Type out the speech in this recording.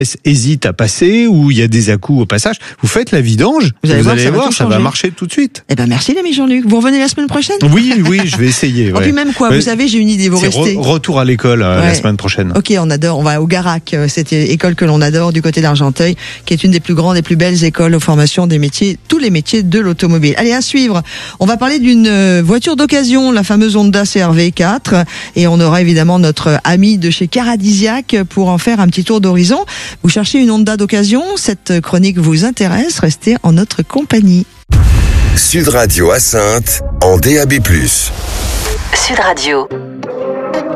hésite à passer ou il y a des à-coups au passage, vous faites la vidange, vous allez voir, ça va marcher tout de suite. Eh ben merci l'ami Jean-Luc. Vous revenez la semaine prochaine ? Oui, je vais essayer. Et puis même quoi, vous savez, j'ai une idée, vous restez. Retour à l'école la semaine prochaine. Ok, on adore, on va au Garac, cette école que l'on adore du côté d'Argenteuil, qui est une des plus grandes et plus belles écoles de formation des métiers, tous les métiers de l'automobile. Allez, à suivre, on va parler d'une voiture d'occasion, la fameuse Honda CR-V 4, et on aura évidemment notre ami de chez Caradisiac pour en faire un petit tour d'horizon. Vous cherchez une Honda d'occasion, cette chronique vous intéresse, restez en notre compagnie. Sud Radio à Saintes, en DAB+. Sud Radio.